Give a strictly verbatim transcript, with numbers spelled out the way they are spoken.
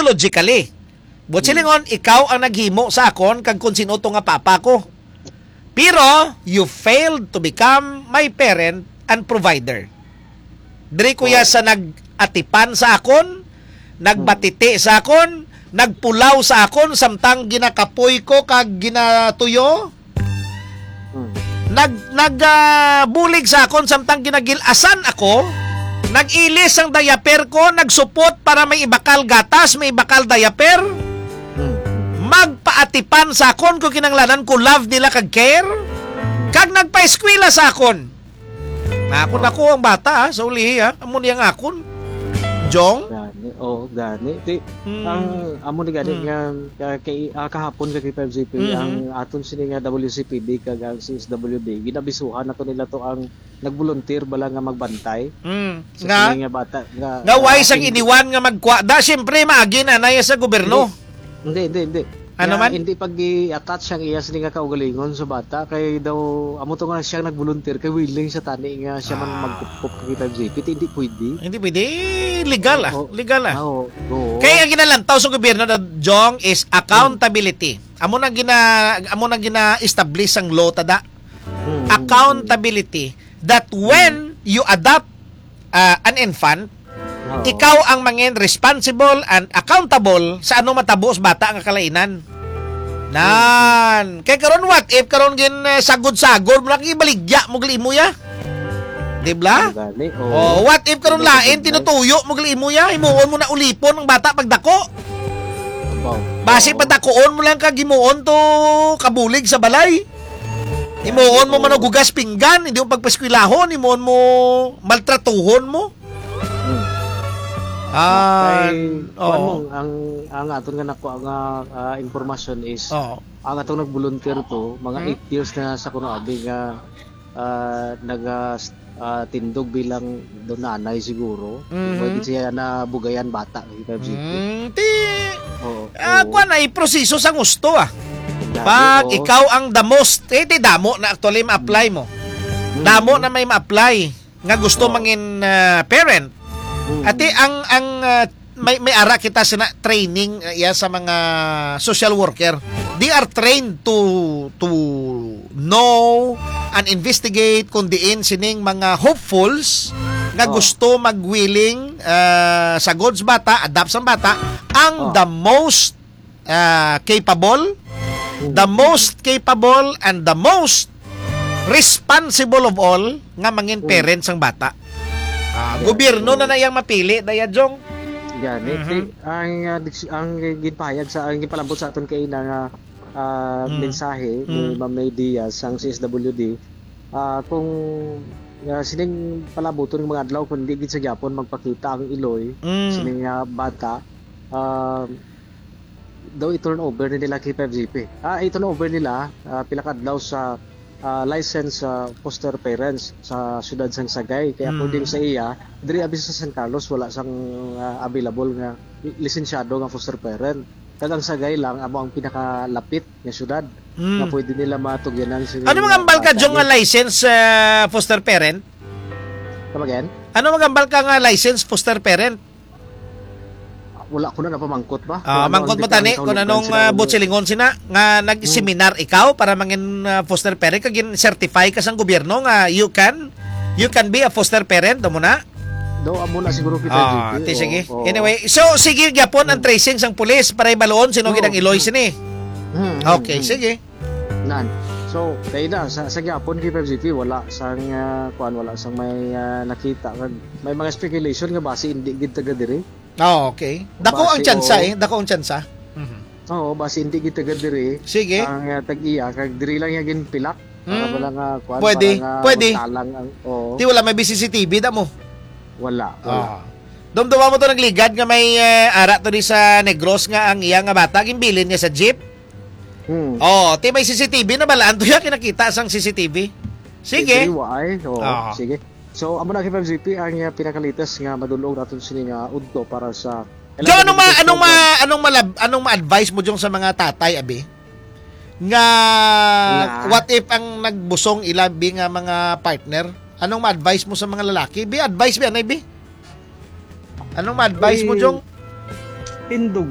biologically. Butsilingon, hmm. ikaw ang naghimo sa akon kag kung sino to nga papa ko. Pero, you failed to become my parent and provider. Diri kuya oh. sa nag-atipan sa akon, nagbatiti sa akon, nagpulaw sa akon, samtang ginakapoy ko kag ginatuyo, hmm. nag, nagbulig uh, sa akon, samtang ginagilasan ako, nag-ilis ang diaper ko, nagsupot para may ibakal gatas, may ibakal diaper, hmm. magpaatipan sa akon kung kinanglanan ko love nila kag care, kag nagpa-eskwela sa akon. Akon ako ang bata ha, sa ulihi ha, amo niyang akon. Jong? Gani, oh, gani. Di, hmm. ang amo ni gani hmm. nga kay uh, kahapon kay five G P hmm. ang aton sini nga W C P D kag ang C S W D ginabisuhan nato nila to ang nagvolunteer bala nga magbantay. Hmm. Sa nga nga bata nga nga wise ang iniwan nga magkwada, syempre maagi na naya sa gobyerno. Hindi, hindi, hindi. Ano man? Hindi pag i-attach ang iyas ni nga kaugalingon sa bata kay daw amo to nga siya nagvolunteer kay willing sa tani nga siya man ah. magkukup kay five G P hindi pwede. Hindi pwede, legal ah, oh, legal ah. Oh, oh. Kaya ang ginalantaw sa gobyerno na Jong is accountability. Amo nang gina amo nang gina-establish ang law tada. Hmm. Accountability that when you adopt uh, an infant, oh. ikaw ang mangin responsible and accountable sa ano matabo sa bata nga kalainan. Nan, kay karon what if karon gin uh, sagod-sagod mo lang ibaligya mo gali mo ya. Di ba? Oh, what if karon lain tinutuyo mo gali mo ya, himuon mo na ulipon ang bata pagdako. Base padakoon mo lang kag himuon to kabulig sa balay. Himuon mo manugugas pinggan, hindi mo pagpaskwilahon, himuon mo maltratuhon mo. Ah, uh, oh. ang ang aton nga nako nga uh, information is oh. ang atong nag-volunteer to mga eight hmm? years na sa kuno abi nga uh, naga uh, tindog bilang do nanay siguro. Mm-hmm. Pwede siya na bugayan bata kay five G P. Mm, ti. Oh. Ah, kuan ay proseso sa gusto ah. Pag oh. ikaw ang the most, eh ti damo na actually ma-apply mo. Mm-hmm. Damo na may ma-apply nga gusto oh. mangin uh, parent. Ati ang ang uh, may may ara kita sina training uh, ya sa mga social worker. They are trained to to know and investigate kung diin sining mga hopefuls nga oh. gusto magwilling uh, sa God's bata, adapt sa bata ang oh. the most uh, capable, the most capable and the most responsible of all nga mangin parents ang bata. Ah, yeah, gobyerno so, na nayang mapili daya Jong. Yan, mm-hmm. ang uh, ang ginpahayag sa ang gipalambot sa aton kay nga uh, mm. mensahe mm. ni Ma'am May Diaz ang C S W D uh, kung uh, sining palaboton ng mga adlaw kung di gid sa gyapon magpakita ang iloy mm. sining uh, bata uh, daw i-turn over nila kay five G P. Ah, i-turn over nila uh, pila ka adlaw sa Uh, license uh, foster parents sa siyudad sang Sagay kaya mm. according sa iya diri abi sa San Carlos wala sang uh, available nga lisensyado nga foster parent kag ang Sagay lang amo ang pinakalapit nga siyudad mm. nga pwede nila matugyanan sila. Ano magambal ka Jong nga license uh, foster parent? Come again? Ano magambal ka nga license foster parent? Wala ko na napamangkot ba? Ah, uh, mangkot mo tani kung anong uh, butsilingon sina nga nag-seminar hmm. ikaw para mangin uh, foster parent kag certify ka sang gobyerno nga you can you can be a foster parent do mo na. Do amo na siguro kita ah, G P. Sige. Oh, oh. Anyway, so sige gyapon hmm. ang tracing sang pulis para ibaluon sino gid ang iloy sini. Hmm. Okay, hmm. sige. Nan. So, kay na sa, sa gyapon kay five G P wala sang uh, kuan wala sang may uh, nakita kag may mga speculation nga base hindi gid taga diri. Oh, okay. Dako ang tsansa eh. Dako ang tsansa. Mm-hmm. Oo, base hindi kita gadiri. Sige. Ang uh, tag-iya, kag diri lang yung pilak. Para mm. wala nga, kuan, pwede, para nga pwede. Ang, oh. Di wala may C C T V da mo. Wala. wala. Oh. Dumduma mo to nagligad nga may uh, ara to di sa Negros nga ang iya nga bata. Gimbilin niya sa jeep. Hmm. Oh, ti may C C T V na balaan to ya kinakita sang C C T V. Sige. Sige. Oh, oh. Sige. So, amo na kay five G P ang uh, pinakalitas nga madulog naton sini nga udto para sa Jo, anong ma anong ma anong malab, anong ma-advise mo jong sa mga tatay abi? Nga yeah. what if ang nagbusong ilabi nga mga partner? Anong ma-advise mo sa mga lalaki? Bi advice bi anay bi? Anong ma-advise mo jong? Tindog